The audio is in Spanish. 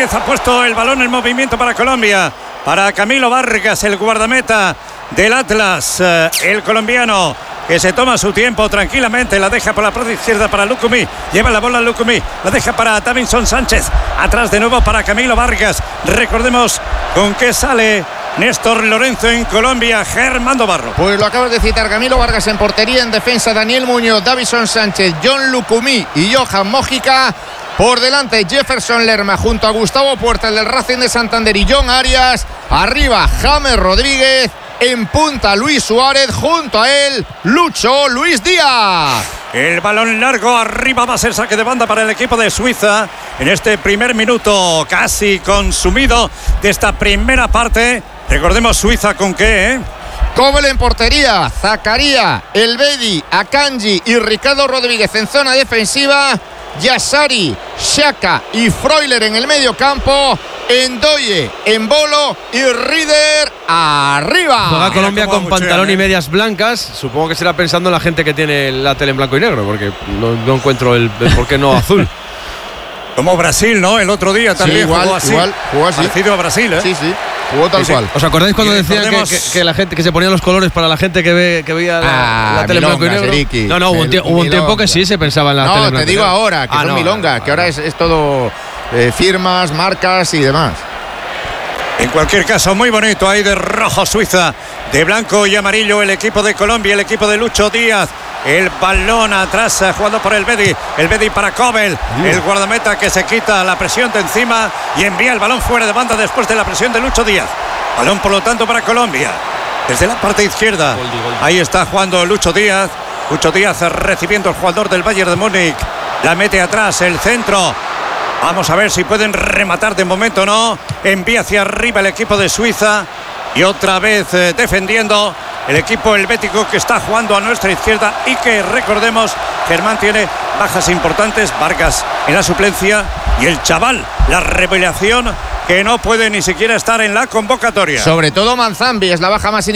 Rodríguez ha puesto el balón en movimiento para Colombia. Para Camilo Vargas, el guardameta del Atlas, el colombiano, que se toma su tiempo tranquilamente, la deja por la parte izquierda para Lucumí, lleva la bola Lucumí, la deja para Davinson Sánchez, atrás de nuevo para Camilo Vargas. Recordemos con qué sale Néstor Lorenzo en Colombia, Germán Barro. Pues lo acabas de citar, Camilo Vargas en portería, en defensa Daniel Muñoz, Davinson Sánchez, John Lucumí y Johan Mójica. Por delante Jefferson Lerma junto a Gustavo Puerta, el del Racing de Santander, y John Arias. Arriba James Rodríguez. En punta Luis Suárez, junto a él Lucho Luis Díaz. El balón largo arriba, va a ser saque de banda para el equipo de Suiza en este primer minuto casi consumido de esta primera parte. Recordemos Suiza con qué, Kobel en portería, Zakaria, Elvedi, Akanji y Ricardo Rodríguez en zona defensiva. Yassari, Xhaka y Freuler en el medio campo. Endoye, Embolo y Rieder arriba. Juega Colombia con pantalón y y medias blancas. Supongo que será pensando en la gente que tiene la tele en blanco y negro, porque no encuentro el por qué no azul. Como Brasil, ¿no? El otro día también jugó así. Jugó así. Parecido a Brasil, Sí, jugó tal cual. ¿Os acordáis cuando decían recordemos... que la gente que se ponían los colores para la gente que veía la tele en blanco y negro? Seriki, No, hubo un tiempo que sí se pensaba en la tele en blanco y negro. No, te digo ahora, que son milonga, que ahora es todo firmas, marcas y demás. En cualquier caso, muy bonito ahí de rojo Suiza, de blanco y amarillo el equipo de Colombia, el equipo de Lucho Díaz. El balón atrás jugando por el Bedi para Kobel, el guardameta que se quita la presión de encima y envía el balón fuera de banda después de la presión de Lucho Díaz. Balón por lo tanto para Colombia desde la parte izquierda. Ahí está jugando Lucho Díaz recibiendo el jugador del Bayern de Múnich, la mete atrás, el centro. Vamos a ver si pueden rematar, de momento no. Envía hacia arriba el equipo de Suiza y otra vez defendiendo el equipo helvético, que está jugando a nuestra izquierda y que, recordemos, Germán tiene bajas importantes. Vargas en la suplencia y el chaval, la revelación, que no puede ni siquiera estar en la convocatoria. Sobre todo Manzambi es la baja más